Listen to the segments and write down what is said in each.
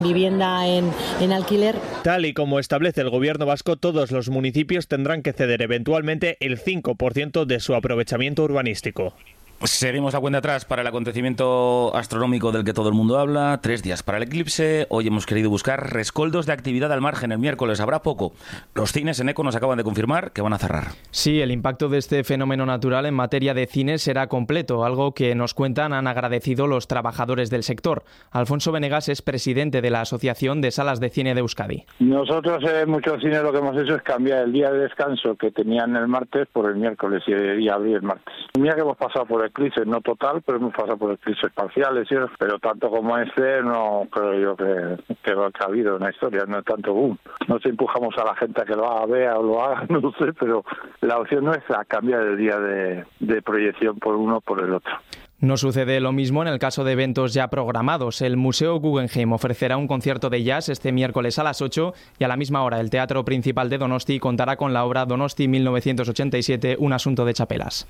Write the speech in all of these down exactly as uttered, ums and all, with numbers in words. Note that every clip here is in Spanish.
vivienda en, en alquiler. Tal y como establece el gobierno vasco, todos los municipios tendrán que ceder eventualmente el cinco por ciento de su aprovechamiento urbanístico. Seguimos la cuenta atrás para el acontecimiento astronómico del que todo el mundo habla. Tres días para el eclipse. Hoy hemos querido buscar rescoldos de actividad al margen. El miércoles habrá poco. Los cines en ECO nos acaban de confirmar que van a cerrar. Sí, el impacto de este fenómeno natural en materia de cine será completo, algo que nos cuentan han agradecido los trabajadores del sector. Alfonso Venegas es presidente de la Asociación de Salas de Cine de Euskadi. Nosotros en muchos cines lo que hemos hecho es cambiar el día de descanso que tenían el martes por el miércoles y, y abrir el martes. Mira que hemos pasado por el eclipses, no total, pero hemos pasado por eclipses parciales, ¿sí? Pero tanto como este no creo yo que, que, que ha habido una historia, no es tanto boom. No se empujamos a la gente a que lo haga, vea o lo haga, no sé, pero la opción nuestra es cambiar el día de, de proyección por uno o por el otro. No sucede lo mismo en el caso de eventos ya programados. El Museo Guggenheim ofrecerá un concierto de jazz este miércoles a las ocho y a la misma hora el Teatro Principal de Donosti contará con la obra Donosti mil novecientos ochenta y siete, un asunto de Chapelas.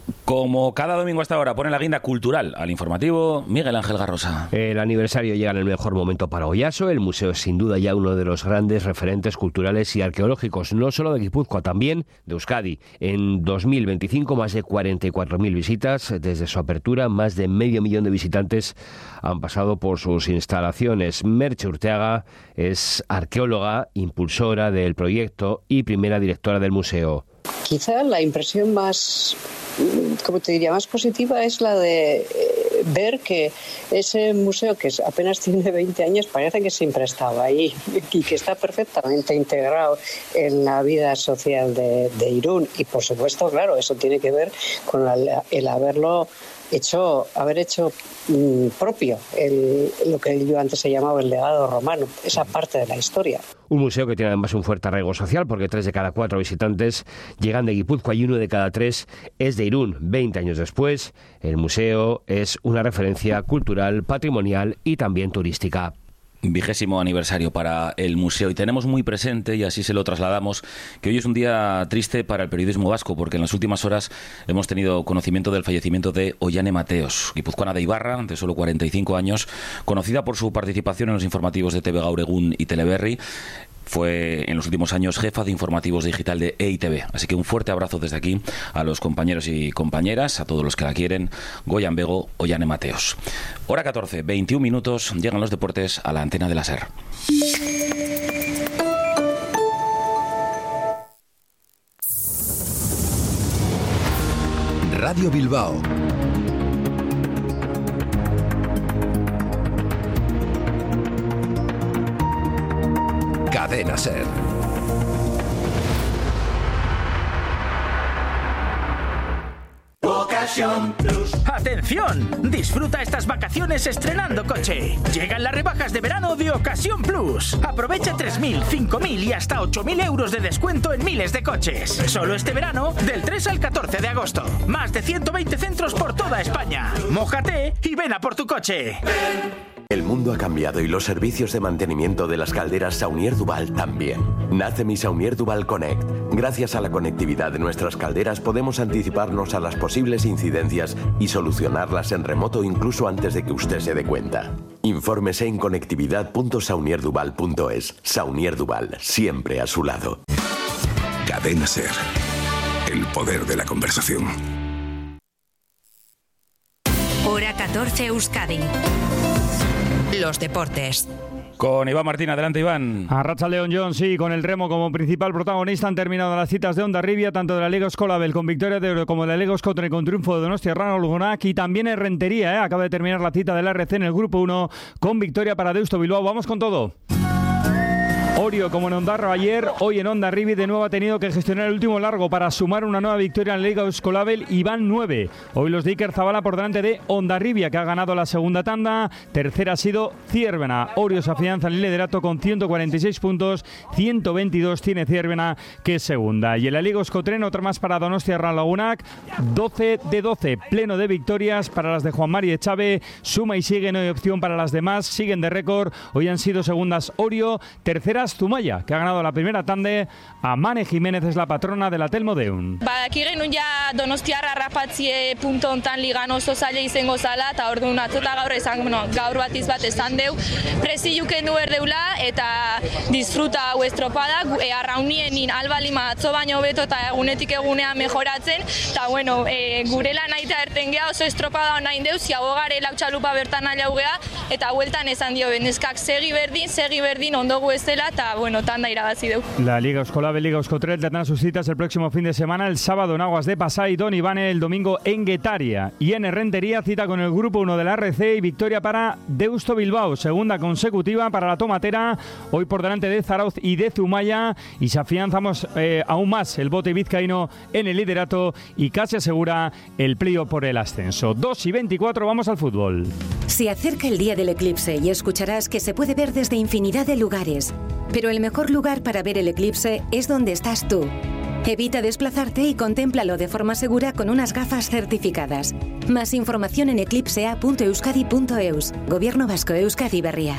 Como cada domingo hasta ahora pone la guinda cultural al informativo, Miguel Ángel Garrosa. El aniversario llega en el mejor momento para Oyaso. El museo es sin duda ya uno de los grandes referentes culturales y arqueológicos, no solo de Guipúzcoa, también de Euskadi. En dos mil veinticinco, más de cuarenta y cuatro mil visitas. Desde su apertura, más de medio millón de visitantes han pasado por sus instalaciones. Merche Urteaga es arqueóloga, impulsora del proyecto y primera directora del museo. Quizá la impresión más, como te diría, más positiva es la de ver que ese museo, que apenas tiene veinte años, parece que siempre estaba ahí y que está perfectamente integrado en la vida social de, de Irún. Y por supuesto, claro, eso tiene que ver con la, el haberlo hecho, haber hecho mmm, propio el, lo que yo antes he llamado el legado romano, esa parte de la historia. Un museo que tiene además un fuerte arraigo social, porque tres de cada cuatro visitantes llegan de Guipúzcoa y uno de cada tres es de Irún. Veinte años después, el museo es una referencia cultural, patrimonial y también turística. Vigésimo aniversario para el museo y tenemos muy presente, y así se lo trasladamos, que hoy es un día triste para el periodismo vasco, porque en las últimas horas hemos tenido conocimiento del fallecimiento de Ollane Mateos, guipuzcoana de Ibarra, de solo cuarenta y cinco años, conocida por su participación en los informativos de T V Gaur Egun y Teleberri. Fue en los últimos años jefa de informativos digital de E I T B. Así que un fuerte abrazo desde aquí a los compañeros y compañeras, a todos los que la quieren. Goyan Bego, Ollane Mateos. Hora catorce, veintiún minutos, llegan los deportes a la antena de la SER. Radio Bilbao. Cadena SER. Ocasión Plus. ¡Atención! Disfruta estas vacaciones estrenando coche. Llegan las rebajas de verano de Ocasión Plus. Aprovecha tres mil, cinco mil y hasta ocho mil euros de descuento en miles de coches. Solo este verano, del tres al catorce de agosto. Más de ciento veinte centros por toda España. Mójate y ven a por tu coche. Ven. El mundo ha cambiado y los servicios de mantenimiento de las calderas Saunier Duval también. Nace mi Saunier Duval Connect. Gracias a la conectividad de nuestras calderas podemos anticiparnos a las posibles incidencias y solucionarlas en remoto incluso antes de que usted se dé cuenta. Infórmese en conectividad punto saunier duval punto es. Saunier Duval, siempre a su lado. Cadena SER. El poder de la conversación. Hora catorce Euskadi. Los deportes. Con Iván Martín, adelante Iván. Arratsaldeon John, sí, con el remo como principal protagonista han terminado las citas de Hondarribia, tanto de la Liga Escolabel con victoria de oro como de la Liga Euskotren con triunfo de Donostiarra Lugonak, y también en Rentería, ¿eh? Acaba de terminar la cita del R C en el grupo uno con victoria para Deusto Bilbao. Vamos con todo. Orio, como en Ondarra ayer, hoy en Hondarribia de nuevo ha tenido que gestionar el último largo para sumar una nueva victoria en la Liga Escolabel y van nueve. Hoy los de Iker Zabala por delante de Hondarribia, que ha ganado la segunda tanda. Tercera ha sido Zierbena. Orio se afianza en el liderato con ciento cuarenta y seis puntos, ciento veintidós tiene Zierbena, que es segunda. Y en la Liga Euskotren, otra más para Donostiarra Lagunak, doce de doce, pleno de victorias para las de Juan Mari Echave. Suma y sigue, no hay opción para las demás, siguen de récord. Hoy han sido segundas Orio, terceras Zumaya, que ha ganado la primera tande a Mane Jiménez, es la patrona de la Telmo Deun. Badaki genuen ja Donostiarra rapatzie punto hontan ligan oso zaila izango zala, eta orduan atzota gaur esan, bueno, gaur batiz bat esan deu, presiuken du erdeula, eta disfruta hau estropada, e, arraunienin albalima atzo baino beto eta egunetik egunea mejoratzen, eta bueno, e, gure lan aita erten geha oso estropada nahi deu, ziago gare lautxalupa bertan alaugea, eta hueltan esan dio, beneskak segi berdin, segi berdin ondogu ez dela, eta bueno, tanda irabazi deu. La Liga Euskolabel, Liga Euskotren tendrán sus citas el próximo fin de semana, el sábado en Aguas de Pasai, Don Ivane, el domingo en Guetaria. Y en Errentería, cita con el grupo uno de la R C y victoria para Deusto Bilbao, segunda consecutiva para la tomatera, hoy por delante de Zarauz y de Zumaya, y se afianzamos eh, aún más el bote vizcaíno en el liderato y casi asegura el plío por el ascenso. dos y veinticuatro, vamos al fútbol. Se acerca el día del eclipse y escucharás que se puede ver desde infinidad de lugares, pero el mejor lugar para ver el eclipse es donde estás tú. Evita desplazarte y contémplalo de forma segura con unas gafas certificadas. Más información en eclipsea punto euskadi punto eus. Gobierno Vasco, Euskadi Berria.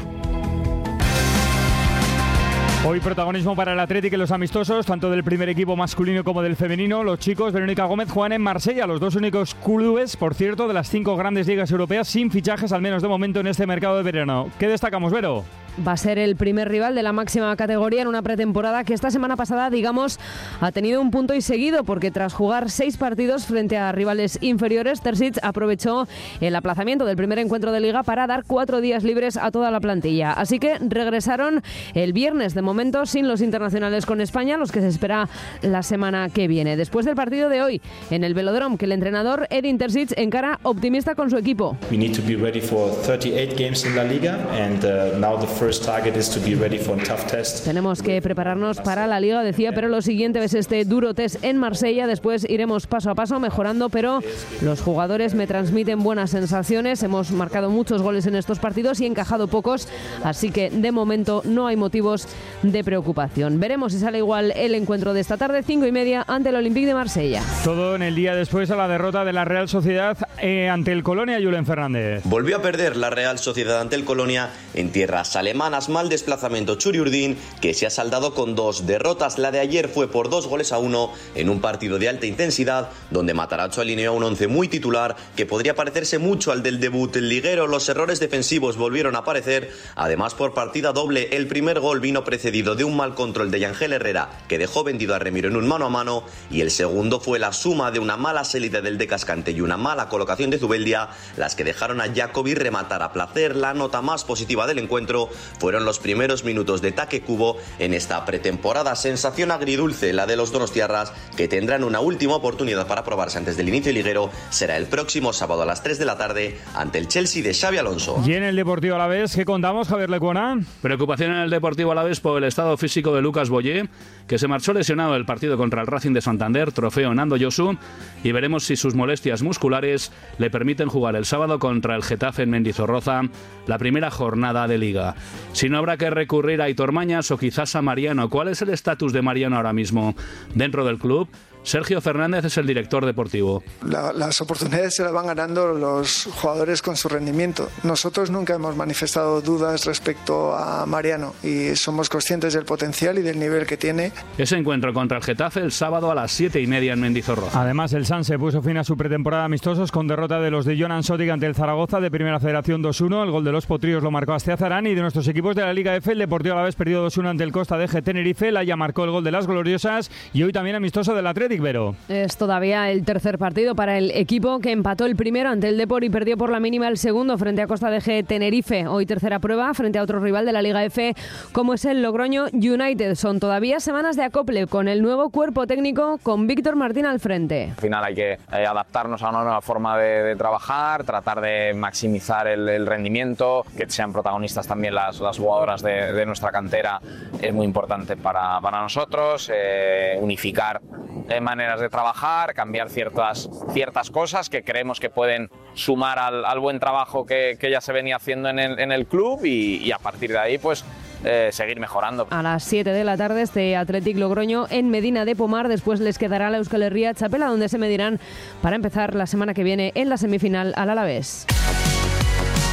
Hoy protagonismo para el Athletic en los amistosos, tanto del primer equipo masculino como del femenino. Los chicos, Verónica Gómez, juegan en Marsella, los dos únicos clubes, por cierto, de las cinco grandes ligas europeas sin fichajes, al menos de momento, en este mercado de verano. ¿Qué destacamos, Vero? Va a ser el primer rival de la máxima categoría en una pretemporada que esta semana pasada, digamos, ha tenido un punto y seguido, porque tras jugar seis partidos frente a rivales inferiores, Terzic aprovechó el aplazamiento del primer encuentro de Liga para dar cuatro días libres a toda la plantilla. Así que regresaron el viernes, de momento sin los internacionales con España, los que se espera la semana que viene. Después del partido de hoy en el Velodrome, que el entrenador Edin Terzic encara optimista con su equipo. We need to be ready for thirty-eight games in la Liga, and uh, now the first target is to be ready for a tough test. Tenemos que prepararnos para la Liga, decía, pero lo siguiente es este duro test en Marsella. Después iremos paso a paso mejorando, pero los jugadores me transmiten buenas sensaciones. Hemos marcado muchos goles en estos partidos y encajado pocos, así que de momento no hay motivos de preocupación. Veremos si sale igual el encuentro de esta tarde, cinco y media, ante el Olympique de Marsella. Todo en el día después a la derrota de la Real Sociedad eh, ante el Colonia, Julen Fernández. Volvió a perder la Real Sociedad ante el Colonia en tierras alemanas. Mal desplazamiento Txuri-Urdin, que se ha saldado con dos derrotas. La de ayer fue por dos goles a uno en un partido de alta intensidad, donde Matarazzo alineó a un once muy titular que podría parecerse mucho al del debut liguero. Los errores defensivos volvieron a aparecer, además por partida doble. El primer gol vino precedido de un mal control de Yangel Herrera, que dejó vendido a Remiro en un mano a mano, y el segundo fue la suma de una mala salida del de Cascante y una mala colocación de Zubeldia, las que dejaron a Jacobi rematar a placer. La nota más positiva del encuentro fueron los primeros minutos de Take Kubo en esta pretemporada. Sensación agridulce la de los donostiarras, que tendrán una última oportunidad para probarse antes del inicio liguero. Será el próximo sábado a las tres de la tarde ante el Chelsea de Xabi Alonso. Y en el Deportivo Alavés, ¿qué contamos, Javier Lecuona? Preocupación en el Deportivo Alavés por el estado físico de Lucas Boyé, que se marchó lesionado del partido contra el Racing de Santander, trofeo Nando Josu, y veremos si sus molestias musculares le permiten jugar el sábado contra el Getafe en Mendizorroza, la primera jornada de Liga. Si no, habrá que recurrir a Aitor Mañas o quizás a Mariano. ¿Cuál es el estatus de Mariano ahora mismo dentro del club? Sergio Fernández es el director deportivo. La, las oportunidades se las van ganando los jugadores con su rendimiento. Nosotros nunca hemos manifestado dudas respecto a Mariano y somos conscientes del potencial y del nivel que tiene. Ese encuentro contra el Getafe el sábado a las siete y media en Mendizorroza. Además, el Sanse puso fin a su pretemporada amistosos con derrota de los de Jonan Sotic ante el Zaragoza de Primera Federación dos uno. El gol de los potrillos lo marcó Asteazarán, y de nuestros equipos de la Liga F, el Deportivo Alavés perdió dos uno ante el Costa de G Tenerife. Laia marcó el gol de las gloriosas, y hoy también amistoso del Athletic. Vero. Es todavía el tercer partido para el equipo, que empató el primero ante el Depor y perdió por la mínima el segundo frente a Costa de G Tenerife. Hoy tercera prueba frente a otro rival de la Liga F, como es el Logroño United. Son todavía semanas de acople con el nuevo cuerpo técnico, con Víctor Martín al frente. Al final hay que eh, adaptarnos a una nueva forma de, de trabajar, tratar de maximizar el, el rendimiento, que sean protagonistas también las, las jugadoras de, de nuestra cantera, es muy importante para, para nosotros, eh, unificar eh, maneras de trabajar, cambiar ciertas, ciertas cosas que creemos que pueden sumar al, al buen trabajo que, que ya se venía haciendo en el, en el club, y, y a partir de ahí pues eh, seguir mejorando. A las siete de la tarde este Athletic Logroño en Medina de Pomar. Después les quedará la Euskal Herria Txapela, donde se medirán para empezar la semana que viene en la semifinal al Alavés.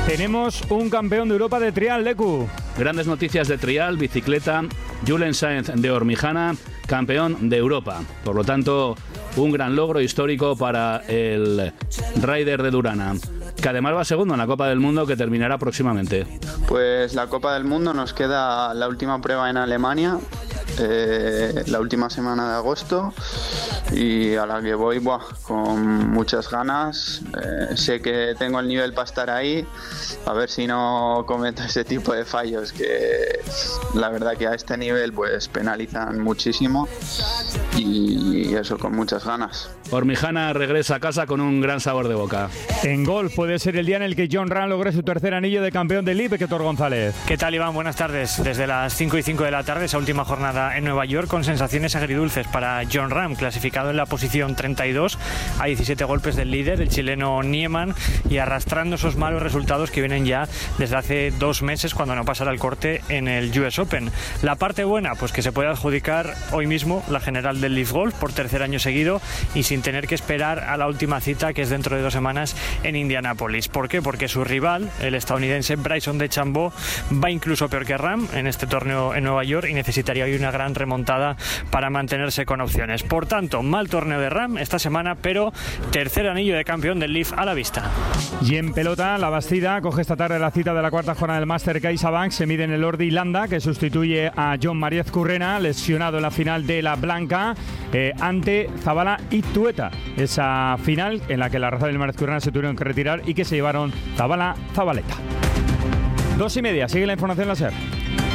Tenemos un campeón de Europa de trial, Lecu. Grandes noticias de trial, bicicleta. Julen Sainz de Hormijana, campeón de Europa. Por lo tanto, un gran logro histórico para el rider de Durana, que además va segundo en la Copa del Mundo, que terminará próximamente. Pues la Copa del Mundo nos queda la última prueba en Alemania, eh, la última semana de agosto, y a la que voy buah, con muchas ganas. Eh, sé que tengo el nivel para estar ahí, a ver si no cometo ese tipo de fallos que la verdad que a este nivel pues penalizan muchísimo, y eso, con muchas ganas. Hormijana regresa a casa con un gran sabor de boca. En golf puede ser el día en el que Jon Rahm logre su tercer anillo de campeón del L I B, Héctor González. ¿Qué tal, Iván? Buenas tardes. Desde las cinco y cinco de la tarde, esa última jornada en Nueva York, con sensaciones agridulces para Jon Rahm, clasificado en la posición treinta y dos, a diecisiete golpes del líder, el chileno Niemann, y arrastrando esos malos resultados que vienen ya desde hace dos meses, cuando no pasara el corte en el U S Open. La parte buena, pues que se puede adjudicar hoy mismo la general del Leaf Golf por tercer año seguido y sin tener que esperar a la última cita, que es dentro de dos semanas en Indianápolis. ¿Por qué? Porque su rival, el estadounidense Bryson DeChambeau, va incluso peor que Rahm en este torneo en Nueva York y necesitaría hoy una gran remontada para mantenerse con opciones. Por tanto, mal torneo de Rahm esta semana, pero tercer anillo de campeón del Leaf a la vista. Y en pelota, la Bastida coge esta tarde la cita de la cuarta jornada del Master CaixaBank. Se mide en el Lordi Landa, que sustituye a John Mariez Currena, lesionado en la final de la Blanca, eh, ante Zabala y Tueta. Esa final en la que la raza del Mariez Currena se tuvieron que retirar y que se llevaron Zabala, Zabaleta. Dos y media, sigue la información en la SER.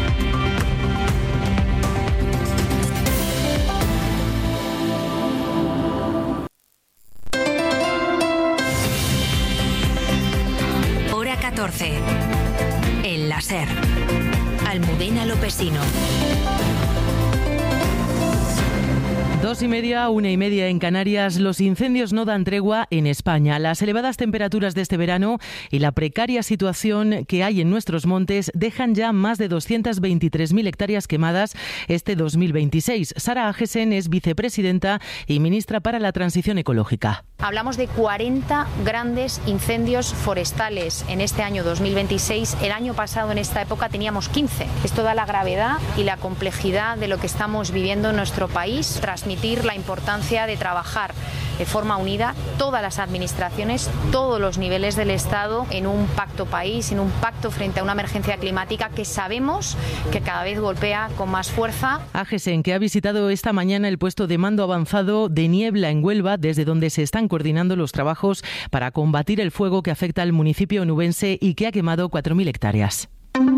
Hora catorce. En la SER. Almudena Lopesino. Dos y media, una y media en Canarias. Los incendios no dan tregua en España. Las elevadas temperaturas de este verano y la precaria situación que hay en nuestros montes dejan ya más de doscientas veintitrés mil hectáreas quemadas este dos mil veintiséis. Sara Agesen es vicepresidenta y ministra para la transición ecológica. Hablamos de cuarenta grandes incendios forestales en este año dos mil veintiséis. El año pasado en esta época teníamos quince. Esto da la gravedad y la complejidad de lo que estamos viviendo en nuestro país. Transmitir la importancia de trabajar de forma unida todas las administraciones, todos los niveles del Estado, en un pacto país, en un pacto frente a una emergencia climática que sabemos que cada vez golpea con más fuerza. Agesen, que ha visitado esta mañana el puesto de mando avanzado de Niebla en Huelva, desde donde se están coordinando los trabajos para combatir el fuego que afecta al municipio onubense y que ha quemado cuatro mil hectáreas.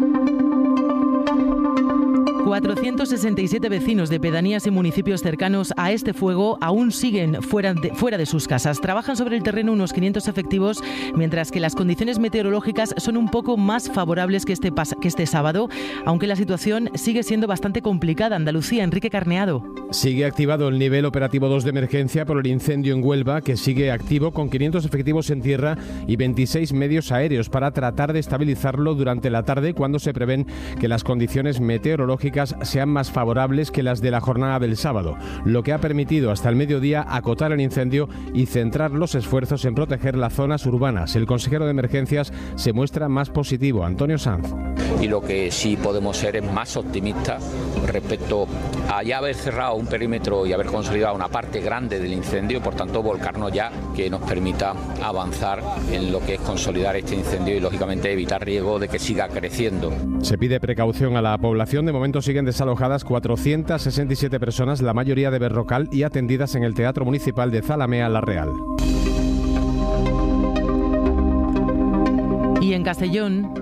cuatrocientos sesenta y siete vecinos de pedanías y municipios cercanos a este fuego aún siguen fuera de, fuera de sus casas. Trabajan sobre el terreno unos quinientos efectivos, mientras que las condiciones meteorológicas son un poco más favorables que este, que este sábado, aunque la situación sigue siendo bastante complicada. Andalucía, Enrique Carneado. Sigue activado el nivel operativo dos de emergencia por el incendio en Huelva, que sigue activo con quinientos efectivos en tierra y veintiséis medios aéreos para tratar de estabilizarlo durante la tarde, cuando se prevén que las condiciones meteorológicas sean más favorables que las de la jornada del sábado, lo que ha permitido hasta el mediodía acotar el incendio y centrar los esfuerzos en proteger las zonas urbanas. El consejero de emergencias se muestra más positivo, Antonio Sanz. Y lo que sí podemos ser es más optimistas respecto a ya haber cerrado un perímetro y haber consolidado una parte grande del incendio, por tanto volcarnos ya, que nos permita avanzar en lo que es consolidar este incendio y lógicamente evitar riesgo de que siga creciendo. Se pide precaución a la población. De momento siguen desalojadas cuatrocientas sesenta y siete personas, la mayoría de Berrocal, y atendidas en el Teatro Municipal de Zalamea La Real. Y en Castellón,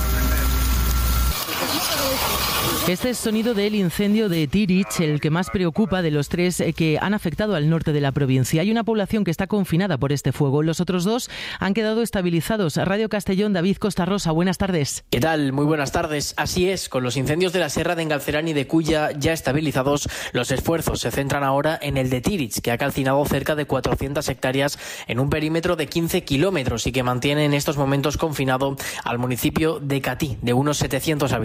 este es sonido del incendio de Tirich, el que más preocupa de los tres que han afectado al norte de la provincia. Hay una población que está confinada por este fuego. Los otros dos han quedado estabilizados. Radio Castellón, David Costa Rosa, buenas tardes. ¿Qué tal? Muy buenas tardes. Así es, con los incendios de la Sierra de Engalcerán y de Cuya ya estabilizados, los esfuerzos se centran ahora en el de Tirich, que ha calcinado cerca de cuatrocientas hectáreas en un perímetro de quince kilómetros y que mantiene en estos momentos confinado al municipio de Catí, de unos setecientos habitantes.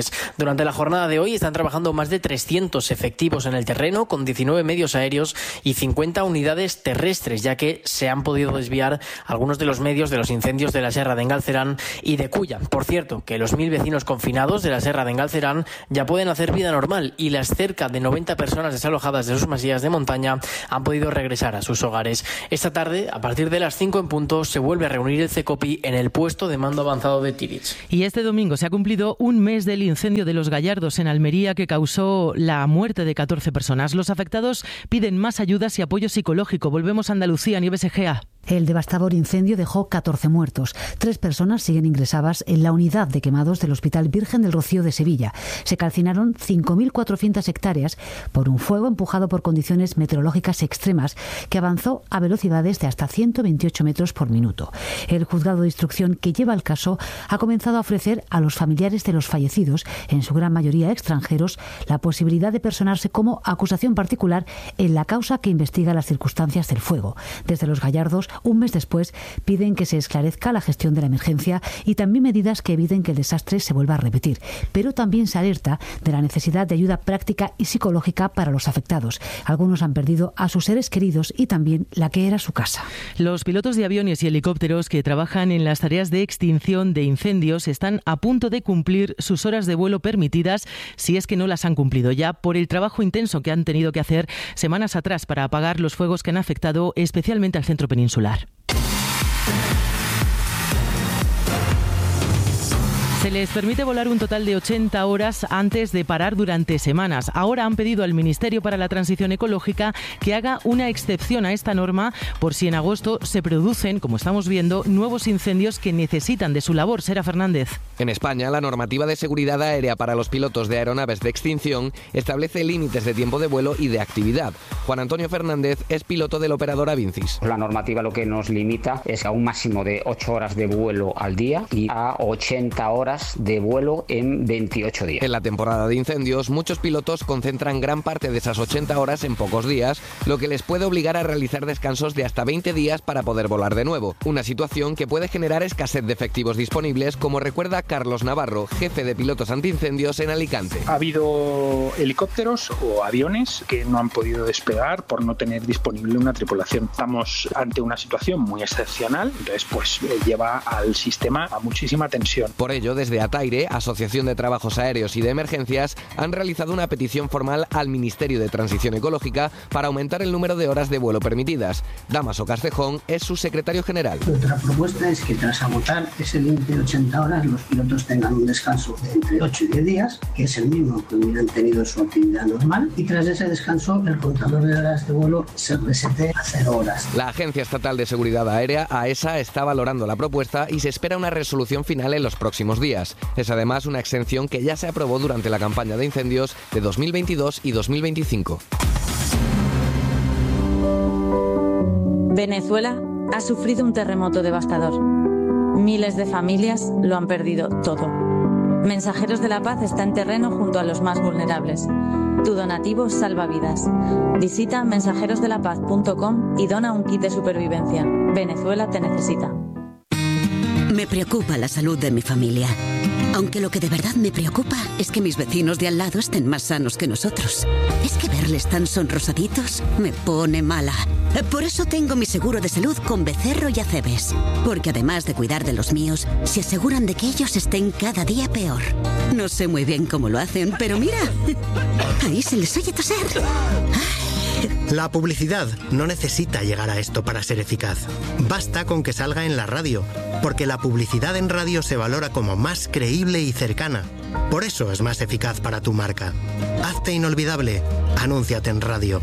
tardes. Durante la jornada de hoy están trabajando más de trescientos efectivos en el terreno, con diecinueve medios aéreos y cincuenta unidades terrestres, ya que se han podido desviar algunos de los medios de los incendios de la Serra de Engalcerán y de Culla. Por cierto, que los mil vecinos confinados de la Serra de Engalcerán ya pueden hacer vida normal y las cerca de noventa personas desalojadas de sus masías de montaña han podido regresar a sus hogares. Esta tarde, a partir de las cinco en punto, se vuelve a reunir el CECOPI en el puesto de mando avanzado de Tíriz. Y este domingo se ha cumplido un mes del incendio de Los Gallardos en Almería que causó la muerte de catorce personas. Los afectados piden más ayudas y apoyo psicológico. Volvemos a Andalucía, Nieves Egea. El devastador incendio dejó catorce muertos. Tres personas siguen ingresadas en la unidad de quemados del Hospital Virgen del Rocío de Sevilla. Se calcinaron cinco mil cuatrocientas hectáreas por un fuego empujado por condiciones meteorológicas extremas que avanzó a velocidades de hasta ciento veintiocho metros por minuto. El juzgado de instrucción que lleva el caso ha comenzado a ofrecer a los familiares de los fallecidos, en su gran mayoría extranjeros, la posibilidad de personarse como acusación particular en la causa que investiga las circunstancias del fuego. Desde Los Gallardos, un mes después, piden que se esclarezca la gestión de la emergencia y también medidas que eviten que el desastre se vuelva a repetir. Pero también se alerta de la necesidad de ayuda práctica y psicológica para los afectados. Algunos han perdido a sus seres queridos y también la que era su casa. Los pilotos de aviones y helicópteros que trabajan en las tareas de extinción de incendios están a punto de cumplir sus horas de vuelo permitidas, si es que no las han cumplido ya, por el trabajo intenso que han tenido que hacer semanas atrás para apagar los fuegos que han afectado especialmente al centro peninsular. Se les permite volar un total de ochenta horas antes de parar durante semanas. Ahora han pedido al Ministerio para la Transición Ecológica que haga una excepción a esta norma por si en agosto se producen, como estamos viendo, nuevos incendios que necesitan de su labor. Sera Fernández. En España, la normativa de seguridad aérea para los pilotos de aeronaves de extinción establece límites de tiempo de vuelo y de actividad. Juan Antonio Fernández es piloto del operador Avincis. La normativa lo que nos limita es a un máximo de ocho horas de vuelo al día y a ochenta horas de vuelo en veintiocho días. En la temporada de incendios, muchos pilotos concentran gran parte de esas ochenta horas en pocos días, lo que les puede obligar a realizar descansos de hasta veinte días para poder volar de nuevo. Una situación que puede generar escasez de efectivos disponibles, como recuerda Carlos Navarro, jefe de pilotos antiincendios en Alicante. Ha habido helicópteros o aviones que no han podido despegar por no tener disponible una tripulación. Estamos ante una situación muy excepcional, entonces pues lleva al sistema a muchísima tensión. Por ello, desde Ataire, Asociación de Trabajos Aéreos y de Emergencias, han realizado una petición formal al Ministerio de Transición Ecológica para aumentar el número de horas de vuelo permitidas. Damaso Castejón es su secretario general. Otra propuesta es que tras agotar ese límite de ochenta horas, los pilotos tengan un descanso de entre ocho y diez días, que es el mismo que hubieran tenido su actividad normal, y tras ese descanso el contador de horas de vuelo se resete a cero horas. La Agencia Estatal de Seguridad Aérea, AESA, está valorando la propuesta y se espera una resolución final en los próximos días. Es además una exención que ya se aprobó durante la campaña de incendios de dos mil veintidós y dos mil veinticinco. Venezuela ha sufrido un terremoto devastador. Miles de familias lo han perdido todo. Mensajeros de la Paz está en terreno junto a los más vulnerables. Tu donativo salva vidas. Visita mensajeros de la paz punto com y dona un kit de supervivencia. Venezuela te necesita. Me preocupa la salud de mi familia. Aunque lo que de verdad me preocupa es que mis vecinos de al lado estén más sanos que nosotros. Es que verles tan sonrosaditos me pone mala. Por eso tengo mi seguro de salud con Becerro y Acebes. Porque además de cuidar de los míos, se aseguran de que ellos estén cada día peor. No sé muy bien cómo lo hacen, pero mira, ahí se les oye toser. La publicidad no necesita llegar a esto para ser eficaz. Basta con que salga en la radio, porque la publicidad en radio se valora como más creíble y cercana. Por eso es más eficaz para tu marca. Hazte inolvidable. Anúnciate en radio.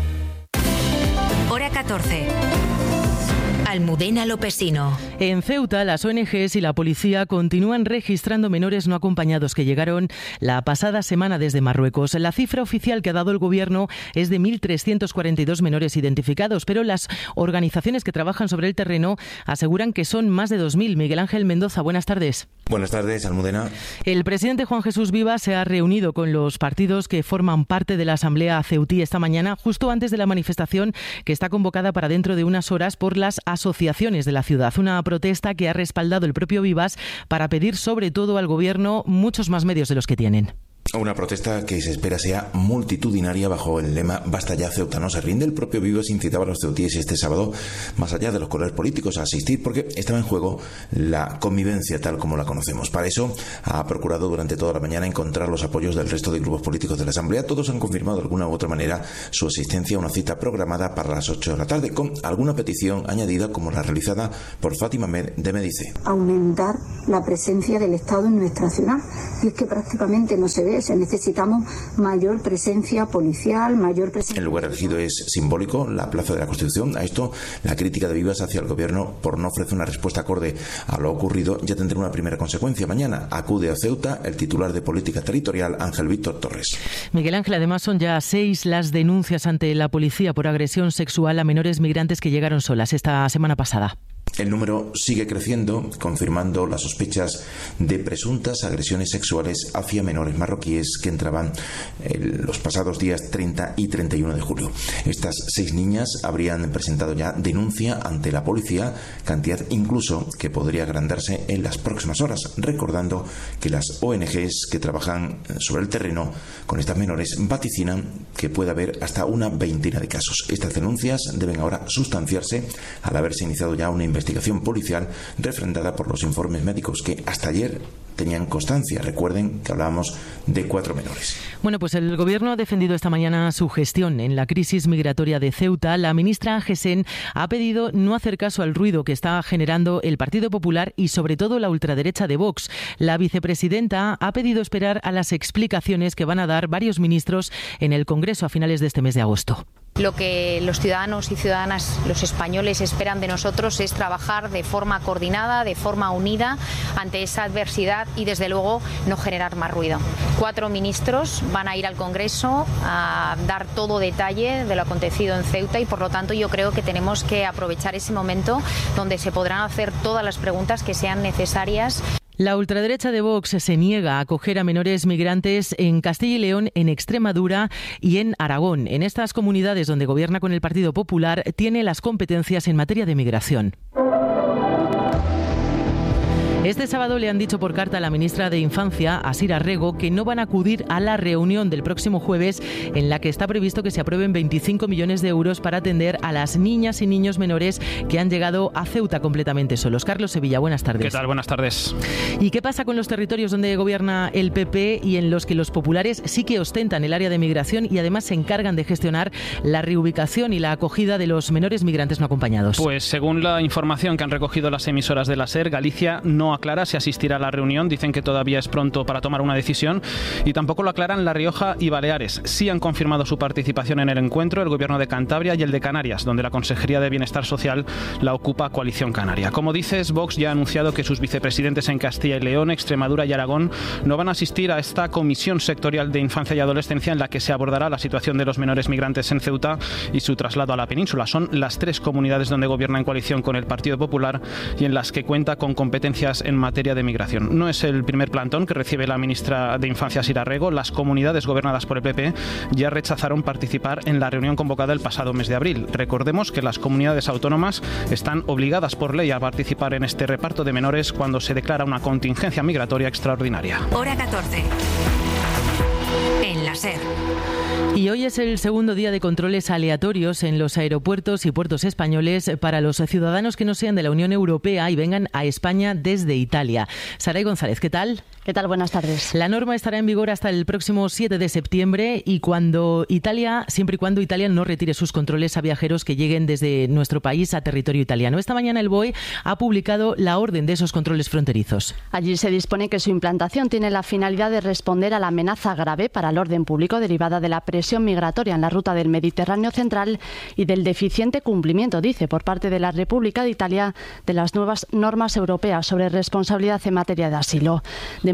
Hora catorce. Almudena Lopesino. En Ceuta, las O N Ges y la policía continúan registrando menores no acompañados que llegaron la pasada semana desde Marruecos. La cifra oficial que ha dado el gobierno es de mil trescientos cuarenta y dos menores identificados, pero las organizaciones que trabajan sobre el terreno aseguran que son más de dos mil. Miguel Ángel Mendoza, buenas tardes. Buenas tardes, Almudena. El presidente Juan Jesús Viva se ha reunido con los partidos que forman parte de la Asamblea ceutí esta mañana, justo antes de la manifestación que está convocada para dentro de unas horas por las asociaciones asociaciones de la ciudad. Una protesta que ha respaldado el propio Vivas para pedir sobre todo al gobierno muchos más medios de los que tienen. Una protesta que se espera sea multitudinaria bajo el lema Basta ya, Ceuta no se rinde. El propio Vivas incitaba a los ceutíes este sábado, más allá de los colores políticos, a asistir porque estaba en juego la convivencia tal como la conocemos. Para eso ha procurado durante toda la mañana encontrar los apoyos del resto de grupos políticos de la Asamblea. Todos han confirmado de alguna u otra manera su asistencia a una cita programada para las ocho de la tarde, con alguna petición añadida como la realizada por Fátima Med de Medice. Aumentar la presencia del Estado en nuestra ciudad, y es que prácticamente no se ve. Necesitamos mayor presencia policial, mayor presencia... El lugar elegido es simbólico, la Plaza de la Constitución. A esto, la crítica de Vivas hacia el gobierno por no ofrecer una respuesta acorde a lo ocurrido ya tendrá una primera consecuencia. Mañana acude a Ceuta el titular de Política Territorial, Ángel Víctor Torres. Miguel Ángel, además son ya seis las denuncias ante la policía por agresión sexual a menores migrantes que llegaron solas esta semana pasada. El número sigue creciendo, confirmando las sospechas de presuntas agresiones sexuales hacia menores marroquíes que entraban eh, los pasados días treinta y treinta y uno de julio. Estas seis niñas habrían presentado ya denuncia ante la policía, cantidad incluso que podría agrandarse en las próximas horas, recordando que las O N Ges que trabajan sobre el terreno con estas menores vaticinan que puede haber hasta una veintena de casos. Estas denuncias deben ahora sustanciarse al haberse iniciado ya una investigación investigación policial refrendada por los informes médicos que hasta ayer tenían constancia. Recuerden que hablábamos de cuatro menores. Bueno, pues el Gobierno ha defendido esta mañana su gestión en la crisis migratoria de Ceuta. La ministra Gesen ha pedido no hacer caso al ruido que está generando el Partido Popular y sobre todo la ultraderecha de Vox. La vicepresidenta ha pedido esperar a las explicaciones que van a dar varios ministros en el Congreso a finales de este mes de agosto. Lo que los ciudadanos y ciudadanas, los españoles, esperan de nosotros es trabajar de forma coordinada, de forma unida ante esa adversidad y, desde luego, no generar más ruido. Cuatro ministros van a ir al Congreso a dar todo detalle de lo acontecido en Ceuta y, por lo tanto, yo creo que tenemos que aprovechar ese momento donde se podrán hacer todas las preguntas que sean necesarias. La ultraderecha de Vox se niega a acoger a menores migrantes en Castilla y León, en Extremadura y en Aragón. En estas comunidades donde gobierna con el Partido Popular, tiene las competencias en materia de migración. Este sábado le han dicho por carta a la ministra de Infancia, Asira Rego, que no van a acudir a la reunión del próximo jueves en la que está previsto que se aprueben veinticinco millones de euros para atender a las niñas y niños menores que han llegado a Ceuta completamente solos. Carlos Sevilla, buenas tardes. ¿Qué tal? Buenas tardes. ¿Y qué pasa con los territorios donde gobierna el P P y en los que los populares sí que ostentan el área de migración y además se encargan de gestionar la reubicación y la acogida de los menores migrantes no acompañados? Pues según la información que han recogido las emisoras de la SER, Galicia no aclara si asistirá a la reunión. Dicen que todavía es pronto para tomar una decisión y tampoco lo aclaran La Rioja y Baleares. Sí han confirmado su participación en el encuentro el gobierno de Cantabria y el de Canarias, donde la Consejería de Bienestar Social la ocupa Coalición Canaria. Como dices, Vox ya ha anunciado que sus vicepresidentes en Castilla y León, Extremadura y Aragón no van a asistir a esta comisión sectorial de infancia y adolescencia en la que se abordará la situación de los menores migrantes en Ceuta y su traslado a la península. Son las tres comunidades donde gobierna en coalición con el Partido Popular y en las que cuenta con competencias en materia de migración. No es el primer plantón que recibe la ministra de Infancia, Asira Rego. Las comunidades gobernadas por el P P ya rechazaron participar en la reunión convocada el pasado mes de abril. Recordemos que las comunidades autónomas están obligadas por ley a participar en este reparto de menores cuando se declara una contingencia migratoria extraordinaria. Hora catorce. En la SER. Y hoy es el segundo día de controles aleatorios en los aeropuertos y puertos españoles para los ciudadanos que no sean de la Unión Europea y vengan a España desde Italia. Saray González, ¿qué tal? ¿Qué tal? Buenas tardes. La norma estará en vigor hasta el próximo siete de septiembre y cuando Italia, siempre y cuando Italia no retire sus controles a viajeros que lleguen desde nuestro país a territorio italiano. Esta mañana el B O E ha publicado la orden de esos controles fronterizos. Allí se dispone que su implantación tiene la finalidad de responder a la amenaza grave para el orden público derivada de la presión migratoria en la ruta del Mediterráneo central y del deficiente cumplimiento, dice, por parte de la República de Italia de las nuevas normas europeas sobre responsabilidad en materia de asilo. De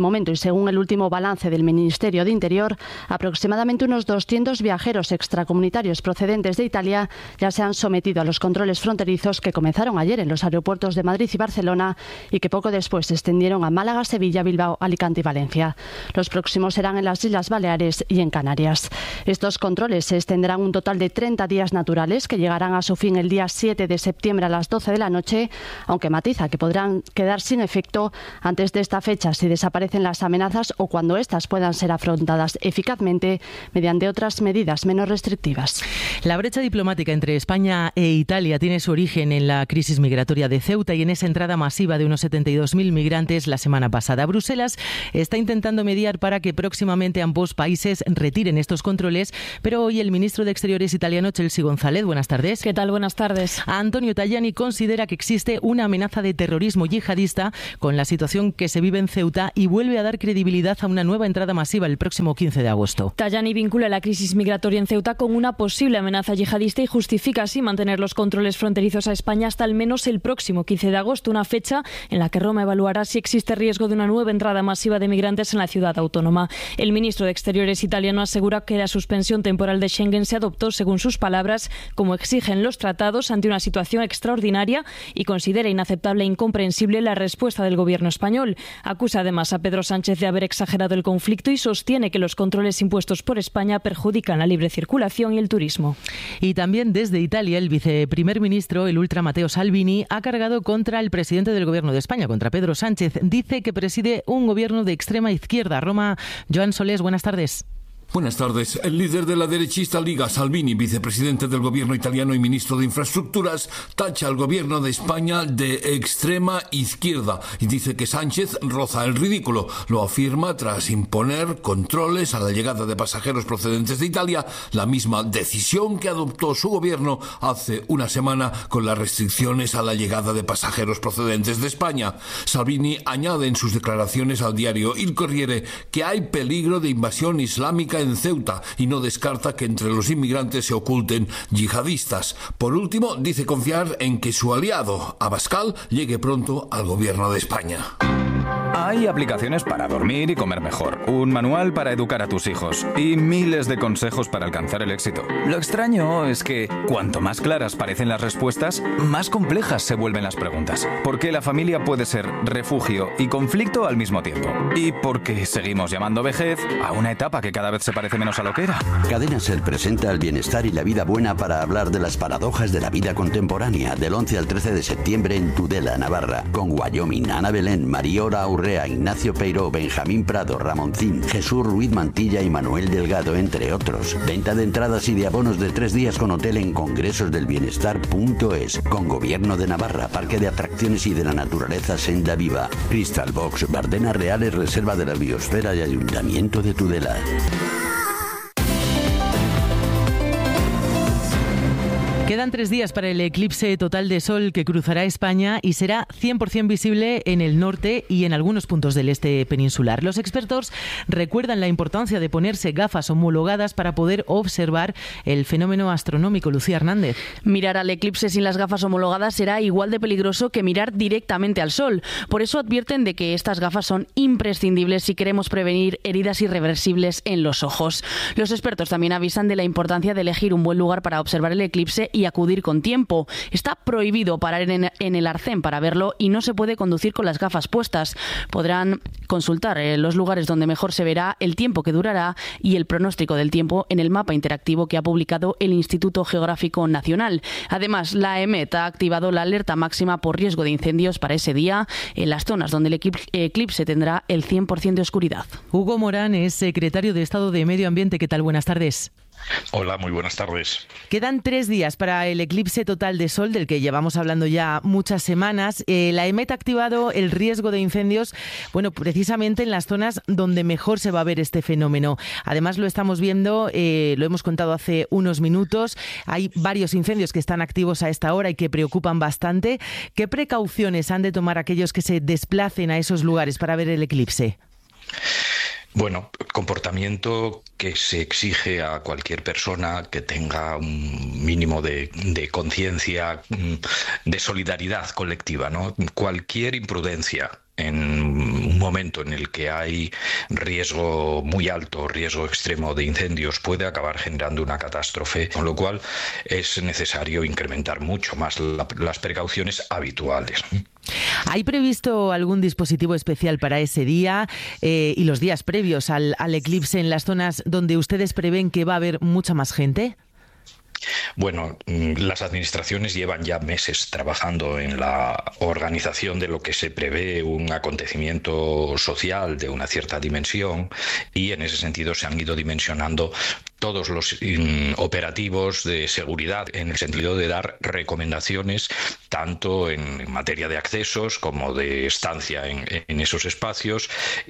momento, y según el último balance del Ministerio de Interior, aproximadamente unos doscientos viajeros extracomunitarios procedentes de Italia ya se han sometido a los controles fronterizos que comenzaron ayer en los aeropuertos de Madrid y Barcelona y que poco después se extendieron a Málaga, Sevilla, Bilbao, Alicante y Valencia. Los próximos serán en las Islas Baleares y en Canarias. Estos controles se extenderán un total de treinta días naturales que llegarán a su fin el día siete de septiembre a las doce de la noche, aunque matiza que podrán quedar sin efecto antes de esta fecha si desaparecen las amenazas o cuando éstas puedan ser afrontadas eficazmente mediante otras medidas menos restrictivas. La brecha diplomática entre España e Italia tiene su origen en la crisis migratoria de Ceuta y en esa entrada masiva de unos setenta y dos mil migrantes la semana pasada. Bruselas está intentando mediar para que próximamente ambos países retiren estos controles, pero hoy el ministro de Exteriores italiano, Chelsea González, buenas tardes. ¿Qué tal? Buenas tardes. Antonio Tajani considera que existe una amenaza de terrorismo yihadista con la situación que se vive en Ceuta y vuelve a dar credibilidad a una nueva entrada masiva el próximo quince de agosto. Tajani vincula la crisis migratoria en Ceuta con una posible amenaza yihadista y justifica así mantener los controles fronterizos a España hasta al menos el próximo quince de agosto, una fecha en la que Roma evaluará si existe riesgo de una nueva entrada masiva de migrantes en la ciudad autónoma. El ministro de Exteriores italiano asegura que la suspensión temporal de Schengen se adoptó, según sus palabras, como exigen los tratados ante una situación extraordinaria y considera inaceptable e incomprensible la respuesta del gobierno español. Acusa además a Pedro Sánchez de haber exagerado el conflicto y sostiene que los controles impuestos por España perjudican la libre circulación y el turismo. Y también desde Italia, el viceprimer ministro, el ultra Matteo Salvini, ha cargado contra el presidente del gobierno de España, contra Pedro Sánchez. Dice que preside un gobierno de extrema izquierda. Roma, Joan Solés, buenas tardes. Buenas tardes. El líder de la derechista Liga, Salvini, vicepresidente del gobierno italiano y ministro de Infraestructuras, tacha al gobierno de España de extrema izquierda y dice que Sánchez roza el ridículo. Lo afirma tras imponer controles a la llegada de pasajeros procedentes de Italia, la misma decisión que adoptó su gobierno hace una semana con las restricciones a la llegada de pasajeros procedentes de España. Salvini añade en sus declaraciones al diario Il Corriere que hay peligro de invasión islámica en Ceuta y no descarta que entre los inmigrantes se oculten yihadistas. Por último, dice confiar en que su aliado, Abascal, llegue pronto al gobierno de España. Hay aplicaciones para dormir y comer mejor, un manual para educar a tus hijos y miles de consejos para alcanzar el éxito. Lo extraño es que cuanto más claras parecen las respuestas, más complejas se vuelven las preguntas. Porque la familia puede ser refugio y conflicto al mismo tiempo. Y porque seguimos llamando vejez a una etapa que cada vez se parece menos a lo que era. Cadena Ser presenta el bienestar y la vida buena para hablar de las paradojas de la vida contemporánea del once al trece de septiembre en Tudela, Navarra, con Wyoming, Ana Belén, Mariora Urrea, Ignacio Peiró, Benjamín Prado, Ramoncín, Jesús Ruiz Mantilla y Manuel Delgado, entre otros. Venta de entradas y de abonos de tres días con hotel en congresosdelbienestar punto es, con Gobierno de Navarra, Parque de Atracciones y de la Naturaleza Senda Viva, Crystal Box, Bardenas Reales, Reserva de la Biosfera y Ayuntamiento de Tudela. Quedan tres días para el eclipse total de sol que cruzará España y será cien por ciento visible en el norte y en algunos puntos del este peninsular. Los expertos recuerdan la importancia de ponerse gafas homologadas para poder observar el fenómeno astronómico. Lucía Hernández. Mirar al eclipse sin las gafas homologadas será igual de peligroso que mirar directamente al sol. Por eso advierten de que estas gafas son imprescindibles si queremos prevenir heridas irreversibles en los ojos. Los expertos también avisan de la importancia de elegir un buen lugar para observar el eclipse y acudir con tiempo. Está prohibido parar en, en el arcén para verlo y no se puede conducir con las gafas puestas. Podrán consultar eh, los lugares donde mejor se verá, el tiempo que durará y el pronóstico del tiempo en el mapa interactivo que ha publicado el Instituto Geográfico Nacional. Además, la EMET ha activado la alerta máxima por riesgo de incendios para ese día en las zonas donde el eclipse tendrá el cien por ciento de oscuridad. Hugo Morán es secretario de Estado de Medio Ambiente. ¿Qué tal? Buenas tardes. Hola, muy buenas tardes. Quedan tres días para el eclipse total de sol, del que llevamos hablando ya muchas semanas. Eh, la EMET ha activado el riesgo de incendios, bueno, precisamente en las zonas donde mejor se va a ver este fenómeno. Además, lo estamos viendo, eh, lo hemos contado hace unos minutos, hay varios incendios que están activos a esta hora y que preocupan bastante. ¿Qué precauciones han de tomar aquellos que se desplacen a esos lugares para ver el eclipse? Bueno, comportamiento que se exige a cualquier persona que tenga un mínimo de, de conciencia, de solidaridad colectiva, ¿no? Cualquier imprudencia en un momento en el que hay riesgo muy alto, riesgo extremo de incendios, puede acabar generando una catástrofe, con lo cual es necesario incrementar mucho más la, las precauciones habituales. ¿Hay previsto algún dispositivo especial para ese día eh, y los días previos al, al eclipse en las zonas donde ustedes prevén que va a haber mucha más gente? Bueno, las administraciones llevan ya meses trabajando en la organización de lo que se prevé un acontecimiento social de una cierta dimensión, y en ese sentido se han ido dimensionando todos los um, operativos de seguridad, en el sentido de dar recomendaciones tanto en materia de accesos como de estancia en, en esos espacios,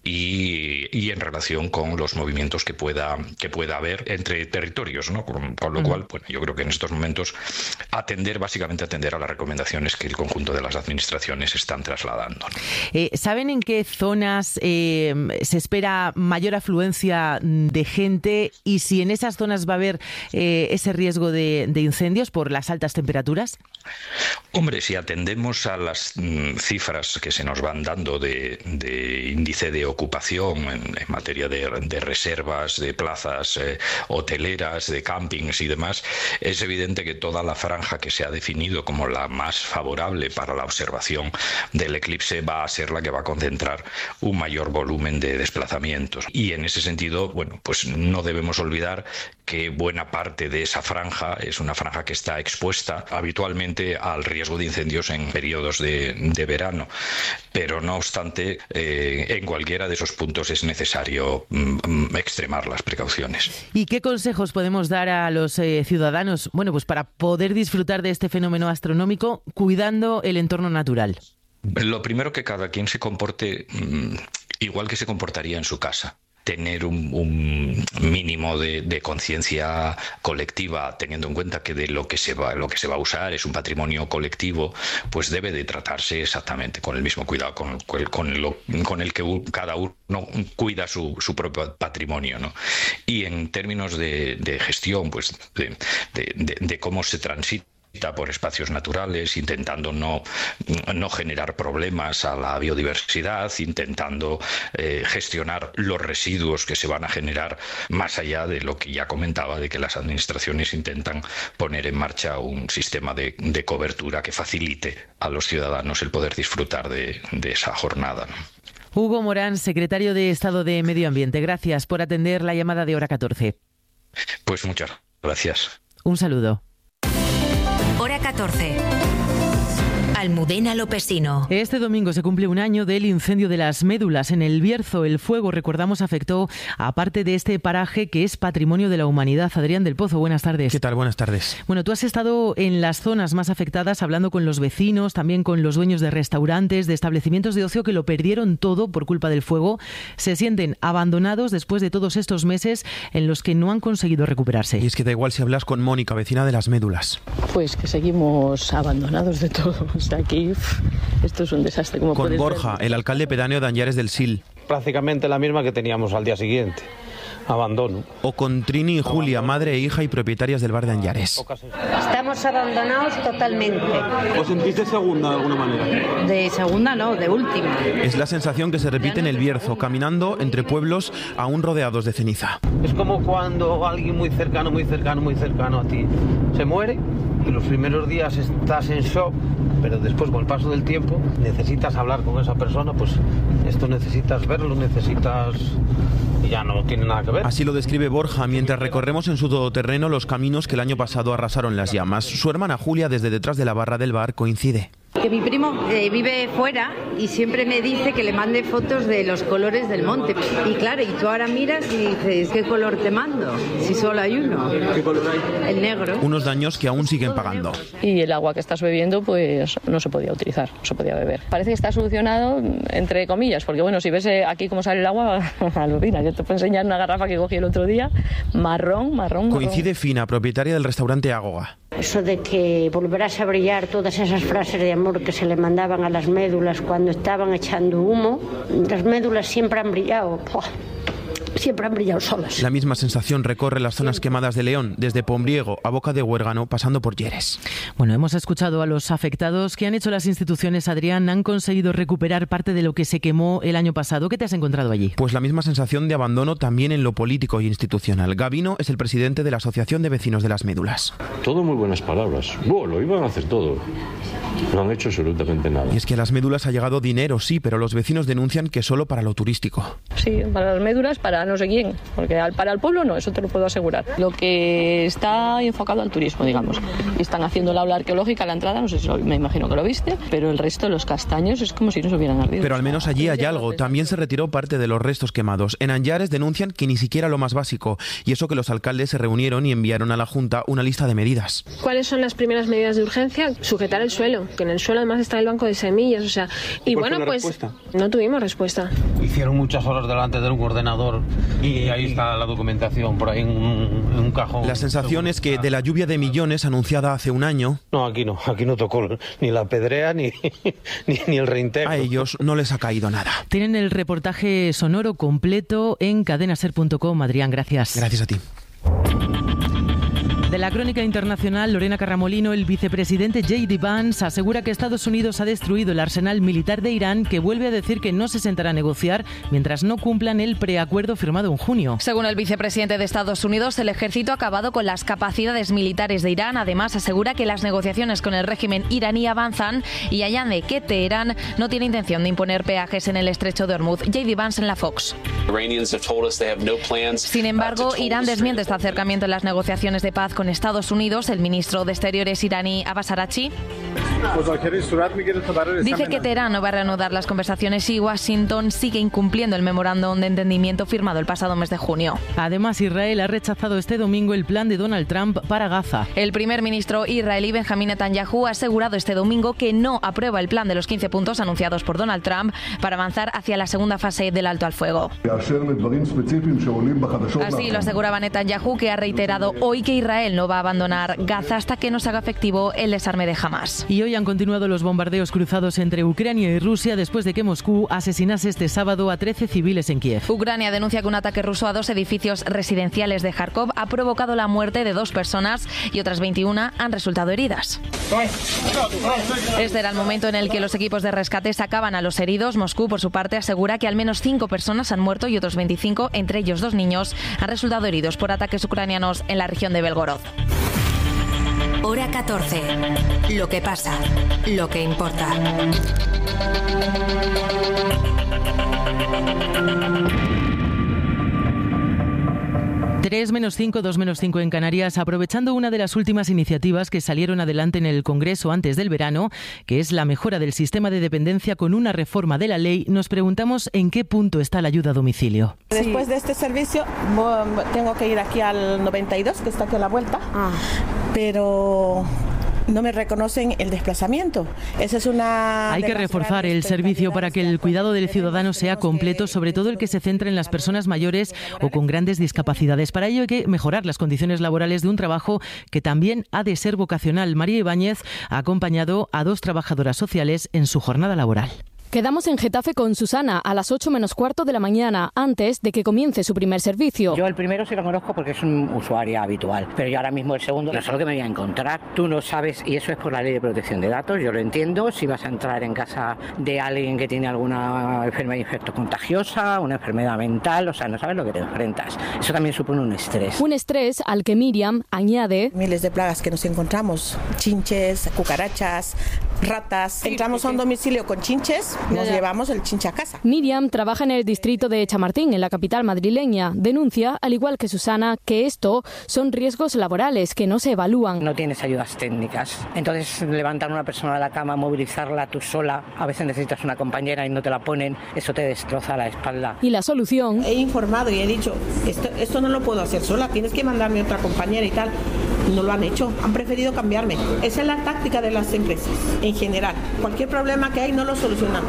y, y en relación con los movimientos que pueda, que pueda haber entre territorios, ¿no? Con, con lo uh-huh. cual, bueno, yo creo que en estos momentos atender, básicamente atender a las recomendaciones que el conjunto de las administraciones están trasladando. Eh, ¿Saben en qué zonas eh, se espera mayor afluencia de gente y si en esas zonas va a haber eh, ese riesgo de, de incendios por las altas temperaturas? Hombre, si atendemos a las mm, cifras que se nos van dando de, de índice de ocupación en, en materia de, de reservas, de plazas eh, hoteleras, de campings y demás, es evidente que toda la franja que se ha definido como la más favorable para la observación del eclipse va a ser la que va a concentrar un mayor volumen de desplazamientos. Y en ese sentido, bueno, pues no debemos olvidar que buena parte de esa franja es una franja que está expuesta habitualmente al riesgo de incendios en periodos de, de verano. Pero no obstante, eh, en cualquiera de esos puntos es necesario mm, extremar las precauciones. ¿Y qué consejos podemos dar a los eh, ciudadanos, bueno, pues para poder disfrutar de este fenómeno astronómico cuidando el entorno natural? Lo primero, que cada quien se comporte mm, igual que se comportaría en su casa. Tener un, un mínimo de, de conciencia colectiva, teniendo en cuenta que de lo que se va lo que se va a usar es un patrimonio colectivo, pues debe de tratarse exactamente con el mismo cuidado con, con, lo, con el que cada uno cuida su, su propio patrimonio, ¿no? Y en términos de, de gestión, pues de, de, de, de cómo se transita por espacios naturales, intentando no, no generar problemas a la biodiversidad, intentando eh, gestionar los residuos que se van a generar, más allá de lo que ya comentaba, de que las administraciones intentan poner en marcha un sistema de, de cobertura que facilite a los ciudadanos el poder disfrutar de, de esa jornada, ¿no? Hugo Morán, secretario de Estado de Medio Ambiente, gracias por atender la llamada de Hora catorce. Pues muchas gracias. Un saludo. Hora catorce. Almudena Lopesino. Este domingo se cumple un año del incendio de las médulas en el Bierzo. El fuego, recordamos, afectó a parte de este paraje que es patrimonio de la humanidad. Adrián del Pozo, buenas tardes. ¿Qué tal? Buenas tardes. Bueno, tú has estado en las zonas más afectadas hablando con los vecinos, también con los dueños de restaurantes, de establecimientos de ocio que lo perdieron todo por culpa del fuego. Se sienten abandonados después de todos estos meses en los que no han conseguido recuperarse. Y es que da igual si hablas con Mónica, vecina de las médulas. Pues que seguimos abandonados de todo. Aquí esto es un desastre. Como con Borja, ver. El alcalde pedáneo de Anllares del Sil. Prácticamente la misma que teníamos al día siguiente. Abandono. O con Trini y Julia, abandono. Madre e hija y propietarias del bar de Anllares. Estamos abandonados totalmente. ¿Os sentiste segunda de alguna manera? De segunda no, de última. Es la sensación que se repite en el Bierzo, caminando entre pueblos aún rodeados de ceniza. Es como cuando alguien muy cercano, muy cercano, muy cercano a ti se muere y los primeros días estás en shock, pero después con el paso del tiempo necesitas hablar con esa persona, pues esto necesitas verlo, necesitas... y ya no tiene nada que ver. Así lo describe Borja mientras recorremos en su todoterreno los caminos que el año pasado arrasaron las llamas. Su hermana Julia, desde detrás de la barra del bar, coincide. Que mi primo eh, vive fuera y siempre me dice que le mande fotos de los colores del monte. Y claro, y tú ahora miras y dices, ¿qué color te mando? Si solo hay uno. ¿Qué color hay? El negro. Unos daños que aún siguen pagando. Y el agua que estás bebiendo, pues no se podía utilizar, no se podía beber. Parece que está solucionado, entre comillas, porque bueno, si ves aquí cómo sale el agua, alucina. Yo te puedo enseñar una garrafa que cogí el otro día, marrón, marrón, marrón. Coincide Fina, propietaria del restaurante Ágoga. Eso de que volverás a brillar, todas esas frases de amor que se le mandaban a las médulas cuando estaban echando humo, las médulas siempre han brillado. ¡Puah! siempre han brillado solas. La misma sensación recorre las zonas quemadas de León, desde Pombriego a Boca de Huérgano, pasando por Lleres. Bueno, hemos escuchado a los afectados. ¿Qué han hecho las instituciones, Adrián? ¿Han conseguido recuperar parte de lo que se quemó el año pasado? ¿Qué te has encontrado allí? Pues la misma sensación de abandono también en lo político e institucional. Gavino es el presidente de la Asociación de Vecinos de las Médulas. Todo muy buenas palabras. Bueno, lo iban a hacer todo. No han hecho absolutamente nada. Y es que a las médulas ha llegado dinero, sí, pero los vecinos denuncian que solo para lo turístico. Sí, para las médulas, para no sé quién, porque para el pueblo no, eso te lo puedo asegurar. Lo que está enfocado al turismo, digamos. Están haciendo la ola arqueológica a la entrada, no sé si lo, me imagino que lo viste, pero el resto de los castaños es como si no se hubieran ardido. Pero al menos allí hay algo. También se retiró parte de los restos quemados. En Anllares denuncian que ni siquiera lo más básico, y eso que los alcaldes se reunieron y enviaron a la Junta una lista de medidas. ¿Cuáles son las primeras medidas de urgencia? Sujetar el suelo, que en el suelo además está el banco de semillas, o sea, y bueno, pues respuesta? No tuvimos respuesta. Hicieron muchas horas delante de un ordenador y ahí está la documentación por ahí en un, en un cajón. La sensación es que de la lluvia de millones anunciada hace un año... No, aquí no, aquí no tocó ni la pedrea ni, ni, ni el reintegro. A ellos no les ha caído nada. Tienen el reportaje sonoro completo en cadenaser punto com. Adrián, gracias. Gracias a ti. De la crónica internacional, Lorena Carramolino, el vicepresidente J D Vance asegura que Estados Unidos ha destruido el arsenal militar de Irán, que vuelve a decir que no se sentará a negociar mientras no cumplan el preacuerdo firmado en junio. Según el vicepresidente de Estados Unidos, el ejército ha acabado con las capacidades militares de Irán. Además, asegura que las negociaciones con el régimen iraní avanzan y añade que Teherán no tiene intención de imponer peajes en el estrecho de Hormuz. J D Vance en la Fox. Sin embargo, Irán desmiente este acercamiento en las negociaciones de paz con Estados Unidos. El ministro de Exteriores iraní, Abbas Araghchi, dice que Teherán no va a reanudar las conversaciones y Washington sigue incumpliendo el memorándum de entendimiento firmado el pasado mes de junio. Además, Israel ha rechazado este domingo el plan de Donald Trump para Gaza. El primer ministro israelí Benjamín Netanyahu ha asegurado este domingo que no aprueba el plan de los quince puntos anunciados por Donald Trump para avanzar hacia la segunda fase del alto al fuego. Así lo aseguraba Netanyahu, que ha reiterado hoy que Israel no va a abandonar Gaza hasta que no se haga efectivo el desarme de Hamas. Y hoy han continuado los bombardeos cruzados entre Ucrania y Rusia después de que Moscú asesinase este sábado a trece civiles en Kiev. Ucrania denuncia que un ataque ruso a dos edificios residenciales de Kharkov ha provocado la muerte de dos personas y otras veintiuna han resultado heridas. Este era el momento en el que los equipos de rescate sacaban a los heridos. Moscú, por su parte, asegura que al menos cinco personas han muerto y otros veinticinco, entre ellos dos niños, han resultado heridos por ataques ucranianos en la región de Belgorod. Hora catorce. Lo que pasa, lo que importa. tres menos cinco, dos menos cinco en Canarias, aprovechando una de las últimas iniciativas que salieron adelante en el Congreso antes del verano, que es la mejora del sistema de dependencia con una reforma de la ley, nos preguntamos en qué punto está la ayuda a domicilio. Después de este servicio tengo que ir aquí al noventa y dos, que está aquí a la vuelta, ah. pero no me reconocen el desplazamiento. Esa es una... Hay que reforzar el servicio para que el cuidado del ciudadano sea completo, sobre todo el que se centra en las personas mayores o con grandes discapacidades. Para ello hay que mejorar las condiciones laborales de un trabajo que también ha de ser vocacional. María Ibáñez ha acompañado a dos trabajadoras sociales en su jornada laboral. Quedamos en Getafe con Susana a las ocho menos cuarto de la mañana, antes de que comience su primer servicio. Yo el primero sí lo conozco porque es un usuario habitual, pero yo ahora mismo el segundo no sé lo que me voy a encontrar. Tú no sabes, y eso es por la ley de protección de datos, yo lo entiendo, si vas a entrar en casa de alguien que tiene alguna enfermedad infectocontagiosa, una enfermedad mental, o sea, no sabes lo que te enfrentas. Eso también supone un estrés. Un estrés al que Miriam añade... Miles de plagas que nos encontramos, chinches, cucarachas, ratas. Sí, entramos sí, a un domicilio con chinches, nos ya. llevamos el chinche a casa. Miriam trabaja en el distrito de Chamartín, en la capital madrileña. Denuncia, al igual que Susana, que esto son riesgos laborales que no se evalúan. No tienes ayudas técnicas. Entonces, levantar a una persona de la cama, movilizarla tú sola, a veces necesitas una compañera y no te la ponen, eso te destroza la espalda. Y la solución... He informado y he dicho, esto, esto no lo puedo hacer sola, tienes que mandarme otra compañera y tal. No lo han hecho, han preferido cambiarme. Esa es la táctica de las empresas, en general. Cualquier problema que hay no lo solucionan.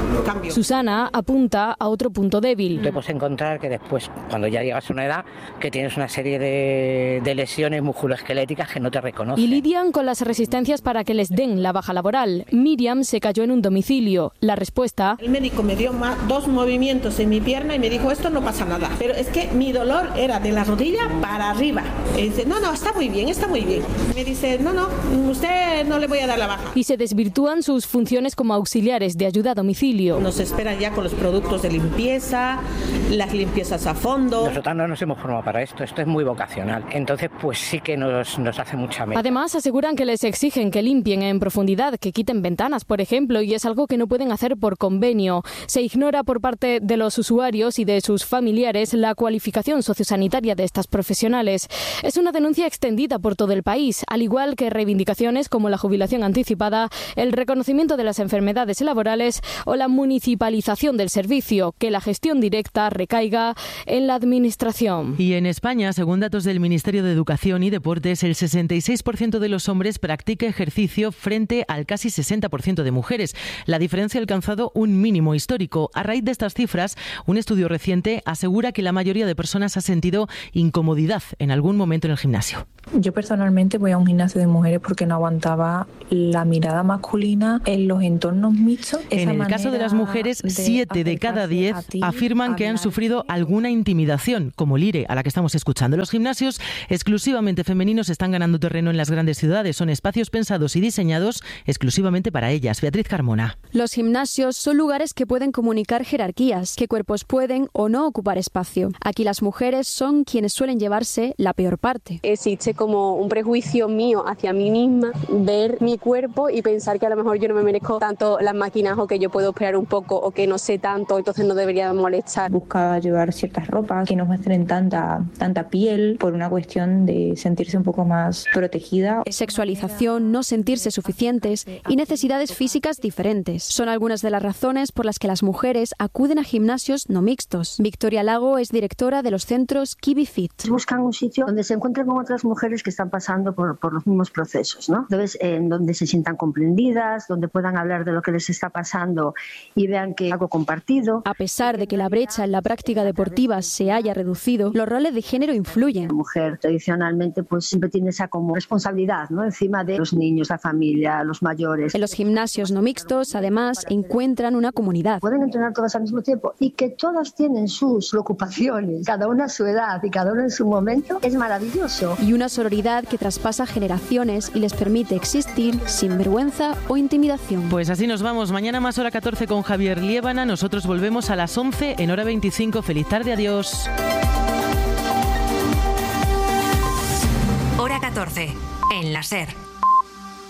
cambio. Susana apunta a otro punto débil. Te puedes encontrar que después, cuando ya llegas a una edad, que tienes una serie de, de lesiones musculoesqueléticas que no te reconocen. Y lidian con las resistencias para que les den la baja laboral. Miriam se cayó en un domicilio. La respuesta... El médico me dio más, dos movimientos en mi pierna y me dijo, esto no pasa nada. Pero es que mi dolor era de la rodilla para arriba. Y dice, no, no, está muy bien, está muy bien. Me dice, no, no, usted no le voy a dar la baja. Y se desvirtúan sus funciones como auxiliares de ayuda a domicilio. Nos esperan ya con los productos de limpieza, las limpiezas a fondo. Nosotros no nos hemos formado para esto, esto es muy vocacional. Entonces, pues sí que nos, nos hace mucha mella. Además, aseguran que les exigen que limpien en profundidad, que quiten ventanas, por ejemplo, y es algo que no pueden hacer por convenio. Se ignora por parte de los usuarios y de sus familiares la cualificación sociosanitaria de estas profesionales. Es una denuncia extendida por todo el país, al igual que reivindicaciones como la jubilación anticipada, el reconocimiento de las enfermedades laborales o la municipalización del servicio, que la gestión directa recaiga en la administración. Y en España, según datos del Ministerio de Educación y Deportes, el sesenta y seis por ciento de los hombres practica ejercicio frente al casi sesenta por ciento de mujeres. La diferencia ha alcanzado un mínimo histórico. A raíz de estas cifras, un estudio reciente asegura que la mayoría de personas ha sentido incomodidad en algún momento en el gimnasio. Yo personalmente voy a un gimnasio de mujeres porque no aguantaba la mirada masculina en los entornos mixtos. En el caso de las mujeres, siete de cada diez afirman que han sufrido alguna intimidación, como Lire, a la que estamos escuchando. Los gimnasios exclusivamente femeninos están ganando terreno en las grandes ciudades. Son espacios pensados y diseñados exclusivamente para ellas. Beatriz Carmona. Los gimnasios son lugares que pueden comunicar jerarquías, qué cuerpos pueden o no ocupar espacio. Aquí las mujeres son quienes suelen llevarse la peor parte. Existe como un prejuicio mío hacia mí misma, ver mi cuerpo y pensar que a lo mejor yo no me merezco tanto las máquinas o que yo puedo operar un poco o que no sé tanto, entonces no debería molestar. Busca llevar ciertas ropas que no muestren tanta, tanta piel por una cuestión de sentirse un poco más protegida. Sexualización, no sentirse suficientes y necesidades físicas diferentes son algunas de las razones por las que las mujeres acuden a gimnasios no mixtos. Victoria Lago es directora de los centros Kiwi Fit. Buscan un sitio donde se encuentren con otras mujeres que están pasando por, por los mismos procesos, ¿no? Entonces, en donde se sientan comprendidas, donde puedan hablar de lo que les está pasando y vean que es algo compartido. A pesar de que la brecha en la práctica deportiva se haya reducido, los roles de género influyen. La mujer tradicionalmente pues siempre tiene esa como responsabilidad, ¿no? Encima de los niños, la familia, los mayores. En los gimnasios no mixtos, además, encuentran una comunidad. Pueden entrenar todas al mismo tiempo y que todas tienen sus preocupaciones, cada una a su edad y cada una en su momento, es maravilloso. Y una sororidad que traspasa generaciones y les permite existir sin vergüenza o intimidación. Pues así nos vamos. Mañana más hora catorce con Javier Liébana. Nosotros volvemos a las once en hora veinticinco. Feliz tarde, adiós. Hora catorce en la SER.